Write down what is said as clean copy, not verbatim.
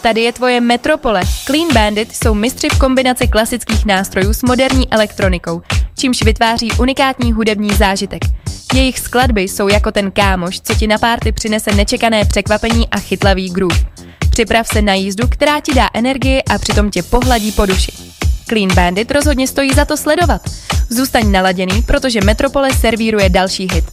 Tady je tvoje metropole. Clean Bandit jsou mistři v kombinaci klasických nástrojů s moderní elektronikou, čímž vytváří unikátní hudební zážitek. Jejich skladby jsou jako ten kámoš, co ti na párty přinese nečekané překvapení a chytlavý groove. Připrav se na jízdu, která ti dá energii a přitom tě pohladí po duši. Clean Bandit rozhodně stojí za to sledovat. Zůstaň naladěný, protože Metropole servíruje další hit.